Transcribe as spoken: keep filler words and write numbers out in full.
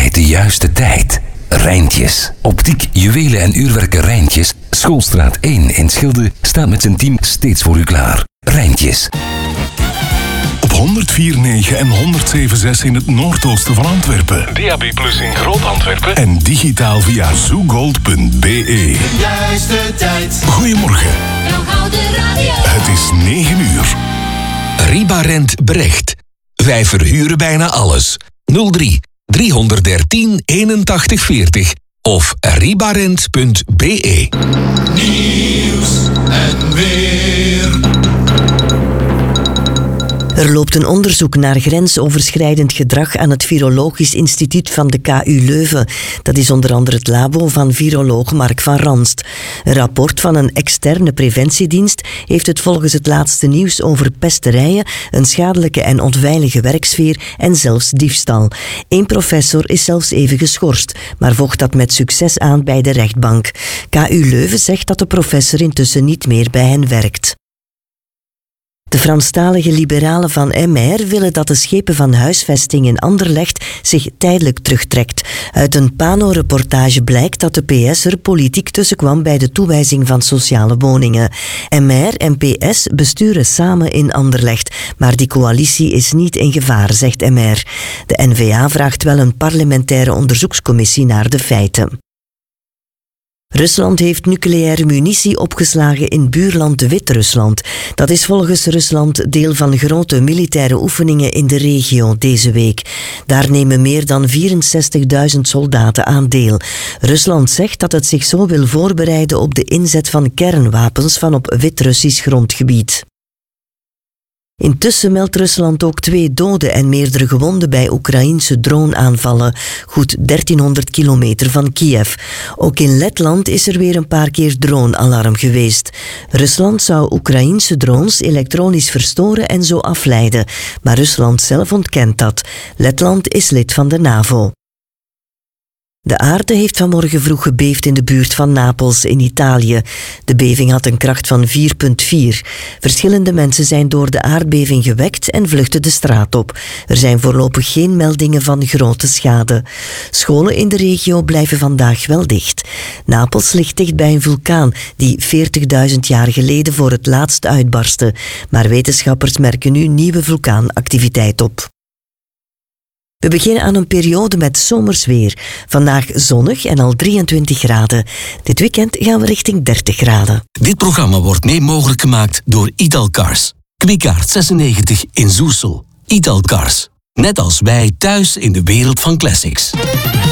altijd de juiste tijd. Rijntjes. Optiek, juwelen en uurwerken Rijntjes. Schoolstraat één in Schilde staat met zijn team steeds voor u klaar. Rijntjes. Op honderdvier komma negen en honderdzeven komma zes in het noordoosten van Antwerpen. D A B plus in Groot-Antwerpen. En digitaal via zoogold punt b e. Juiste tijd. Goedemorgen. Het is negen uur. Ribarent Brecht. Wij verhuren bijna alles. nul drie driehonderddertien eenentachtig veertig of ribarent punt b e. Nieuws en weer. Er loopt een onderzoek naar grensoverschrijdend gedrag aan het Virologisch Instituut van de K U Leuven. Dat is onder andere het labo van viroloog Mark van Ranst. Een rapport van een externe preventiedienst heeft het volgens het laatste nieuws over pesterijen, een schadelijke en onveilige werksfeer en zelfs diefstal. Eén professor is zelfs even geschorst, maar vocht dat met succes aan bij de rechtbank. K U Leuven zegt dat de professor intussen niet meer bij hen werkt. De Franstalige liberalen van M R willen dat de schepen van huisvesting in Anderlecht zich tijdelijk terugtrekt. Uit een Pano-reportage blijkt dat de P S er politiek tussenkwam bij de toewijzing van sociale woningen. M R en P S besturen samen in Anderlecht, maar die coalitie is niet in gevaar, zegt M R. De N V A vraagt wel een parlementaire onderzoekscommissie naar de feiten. Rusland heeft nucleaire munitie opgeslagen in buurland Wit-Rusland. Dat is volgens Rusland deel van grote militaire oefeningen in de regio deze week. Daar nemen meer dan vierenzestigduizend soldaten aan deel. Rusland zegt dat het zich zo wil voorbereiden op de inzet van kernwapens van op Wit-Russisch grondgebied. Intussen meldt Rusland ook twee doden en meerdere gewonden bij Oekraïense droneaanvallen, goed dertienhonderd kilometer van Kiev. Ook in Letland is er weer een paar keer dronealarm geweest. Rusland zou Oekraïense drones elektronisch verstoren en zo afleiden, maar Rusland zelf ontkent dat. Letland is lid van de NAVO. De aarde heeft vanmorgen vroeg gebeefd in de buurt van Napels in Italië. De beving had een kracht van vier komma vier. Verschillende mensen zijn door de aardbeving gewekt en vluchten de straat op. Er zijn voorlopig geen meldingen van grote schade. Scholen in de regio blijven vandaag wel dicht. Napels ligt dicht bij een vulkaan die veertigduizend jaar geleden voor het laatst uitbarstte. Maar wetenschappers merken nu nieuwe vulkaanactiviteit op. We beginnen aan een periode met zomers weer. Vandaag zonnig en al drieëntwintig graden. Dit weekend gaan we richting dertig graden. Dit programma wordt mee mogelijk gemaakt door Italcars. Kwikaart zesennegentig in Zoersel. Italcars. Net als wij thuis in de wereld van classics.